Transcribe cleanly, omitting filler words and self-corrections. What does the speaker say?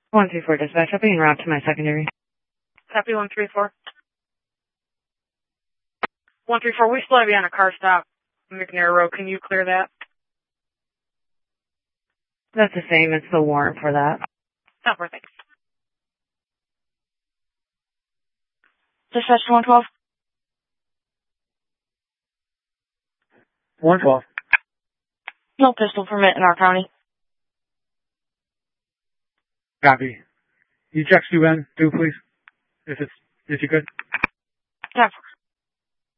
134 dispatch, I'll be en route to my secondary. Copy 134. 134, we still have you on a car stop, McNair Road. Can you clear that? That's the same. It's the warrant for that. Oh, perfect. Dispatch 112. 112. No pistol permit in our county. Copy. You check Stu Ben, too, please? If you could. Yeah.